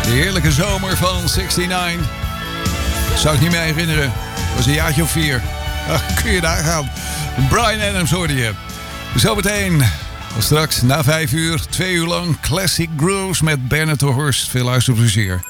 De heerlijke zomer van 69. Zou ik niet meer herinneren. Dat was een jaartje of 4. Ach, kun je daar gaan. Bryan Adams hoorde je. Zometeen, straks na 5 uur, 2 uur lang Classic Grooves met Bernard de Horst. Veel luisterplezier.